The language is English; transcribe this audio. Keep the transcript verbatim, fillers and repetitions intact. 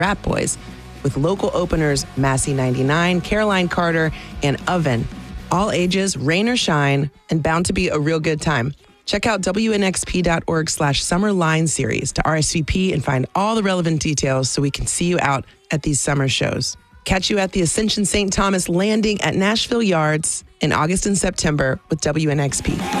Rat Boys, with local openers Massey ninety-nine, Caroline Carter, and Oven. All ages, rain or shine, and bound to be a real good time. Check out W N X P dot org slash summer line series to R S V P and find all the relevant details so we can see you out at these summer shows. Catch you at the Ascension Saint Thomas Landing at Nashville Yards in August and September with W N X P.